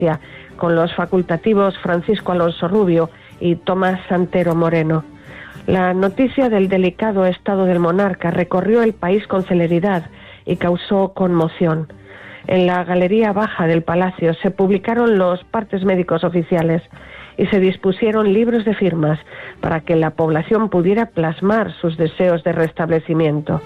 con los facultativos Francisco Alonso Rubio y Tomás Santero Moreno. La noticia del delicado estado del monarca recorrió el país con celeridad y causó conmoción. En la galería baja del palacio se publicaron los partes médicos oficiales y se dispusieron libros de firmas para que la población pudiera plasmar sus deseos de restablecimiento.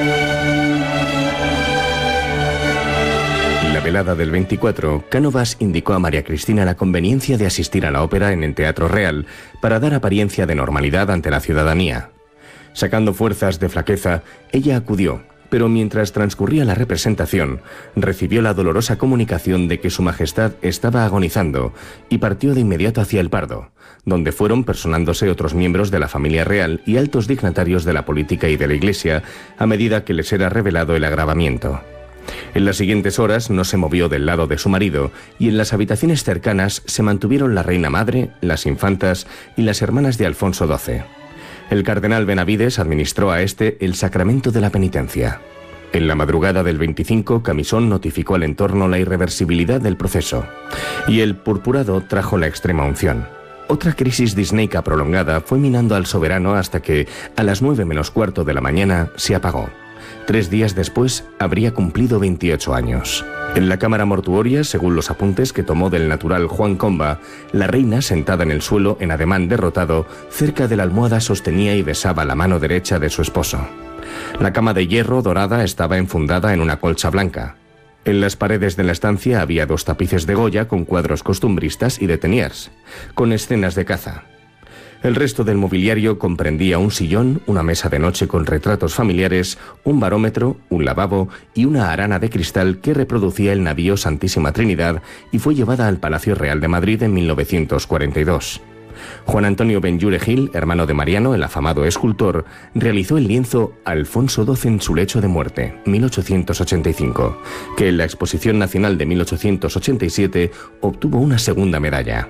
La velada del 24, Cánovas indicó a María Cristina la conveniencia de asistir a la ópera en el Teatro Real para dar apariencia de normalidad ante la ciudadanía. Sacando fuerzas de flaqueza, ella acudió, pero mientras transcurría la representación, recibió la dolorosa comunicación de que Su Majestad estaba agonizando y partió de inmediato hacia el Pardo, donde fueron personándose otros miembros de la familia real y altos dignatarios de la política y de la Iglesia a medida que les era revelado el agravamiento. En las siguientes horas no se movió del lado de su marido y en las habitaciones cercanas se mantuvieron la reina madre, las infantas y las hermanas de Alfonso XII. El cardenal Benavides administró a este el sacramento de la penitencia. En la madrugada del 25, Camisón notificó al entorno la irreversibilidad del proceso y el purpurado trajo la extrema unción. Otra crisis disneica prolongada fue minando al soberano hasta que, a las 9 menos cuarto de la mañana, se apagó. 3 días después habría cumplido 28 años. En la cámara mortuoria, según los apuntes que tomó del natural Juan Comba, la reina, sentada en el suelo en ademán derrotado, cerca de la almohada sostenía y besaba la mano derecha de su esposo. La cama de hierro dorada estaba enfundada en una colcha blanca. En las paredes de la estancia había 2 tapices de Goya con cuadros costumbristas y de Teniers, con escenas de caza. El resto del mobiliario comprendía un sillón, una mesa de noche con retratos familiares, un barómetro, un lavabo y una arana de cristal que reproducía el navío Santísima Trinidad y fue llevada al Palacio Real de Madrid en 1942. Juan Antonio Benlliure Gil, hermano de Mariano, el afamado escultor, realizó el lienzo Alfonso XII en su lecho de muerte, 1885, que en la Exposición Nacional de 1887 obtuvo una segunda medalla.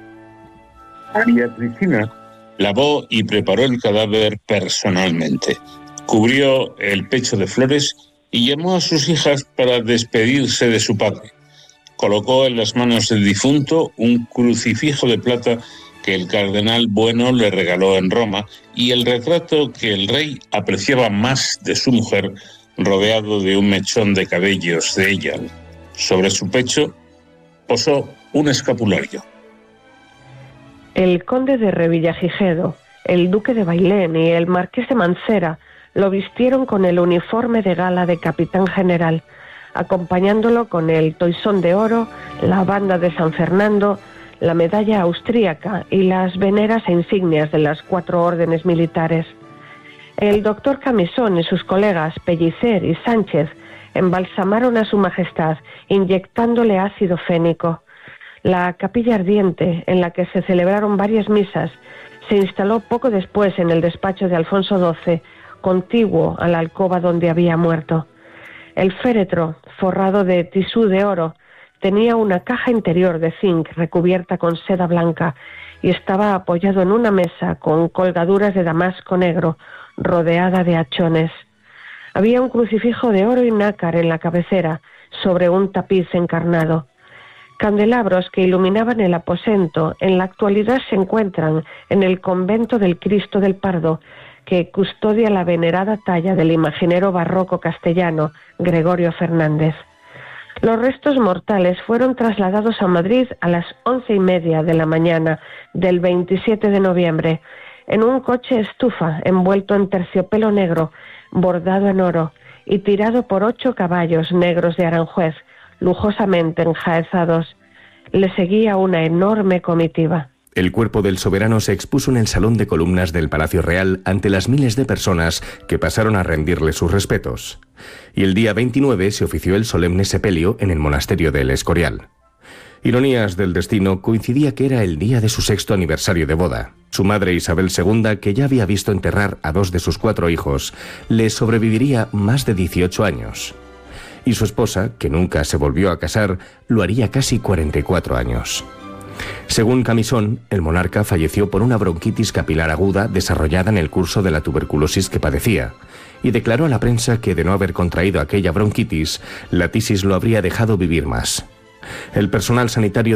María Cristina lavó y preparó el cadáver personalmente. Cubrió el pecho de flores y llamó a sus hijas para despedirse de su padre. Colocó en las manos del difunto un crucifijo de plata que el cardenal Bueno le regaló en Roma y el retrato que el rey apreciaba más de su mujer, rodeado de un mechón de cabellos de ella. Sobre su pecho posó un escapulario. El conde de Revillagigedo, el duque de Bailén y el marqués de Mancera lo vistieron con el uniforme de gala de capitán general, acompañándolo con el toisón de oro, la banda de San Fernando, la medalla austríaca y las veneras e insignias de las 4 órdenes militares. El doctor Camisón y sus colegas Pellicer y Sánchez embalsamaron a Su Majestad inyectándole ácido fénico. La capilla ardiente, en la que se celebraron varias misas, se instaló poco después en el despacho de Alfonso XII, contiguo a la alcoba donde había muerto. El féretro, forrado de tisú de oro, tenía una caja interior de zinc recubierta con seda blanca y estaba apoyado en una mesa con colgaduras de damasco negro, rodeada de hachones. Había un crucifijo de oro y nácar en la cabecera, sobre un tapiz encarnado. Candelabros que iluminaban el aposento en la actualidad se encuentran en el convento del Cristo del Pardo, que custodia la venerada talla del imaginero barroco castellano Gregorio Fernández. Los restos mortales fueron trasladados a Madrid a las 11:30 de la mañana del 27 de noviembre, en un coche estufa envuelto en terciopelo negro, bordado en oro y tirado por 8 caballos negros de Aranjuez, lujosamente enjaezados. Le seguía una enorme comitiva. El cuerpo del soberano se expuso en el salón de columnas del Palacio Real ante las miles de personas que pasaron a rendirle sus respetos. Y el día 29 se ofició el solemne sepelio en el monasterio del Escorial. Ironías del destino, coincidía que era el día de su 6º aniversario de boda. Su madre Isabel II, que ya había visto enterrar a 2 de sus 4 hijos, le sobreviviría más de 18 años. Y su esposa, que nunca se volvió a casar, lo haría casi 44 años. Según Camisón, el monarca falleció por una bronquitis capilar aguda desarrollada en el curso de la tuberculosis que padecía, y declaró a la prensa que de no haber contraído aquella bronquitis, la tisis lo habría dejado vivir más. El personal sanitario